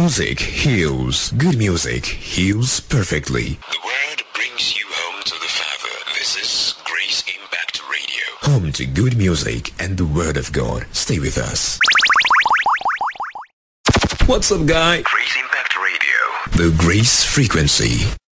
music heals. Good music heals perfectly. The word brings you home to the Father. This is Grace Impact Radio. Home to good music and the Word of God. Stay with us. What's up, guy? Grace Impact Radio. The Grace Frequency.